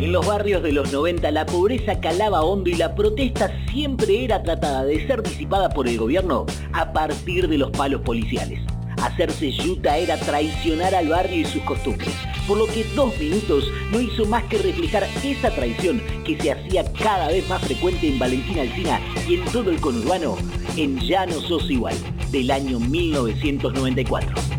En los barrios de los 90 la pobreza calaba hondo y la protesta siempre era tratada de ser disipada por el gobierno a partir de los palos policiales. Hacerse yuta era traicionar al barrio y sus costumbres, por lo que 2 minutos no hizo más que reflejar esa traición que se hacía cada vez más frecuente en Valentín Alsina y en todo el conurbano en Ya no sos igual, del año 1994.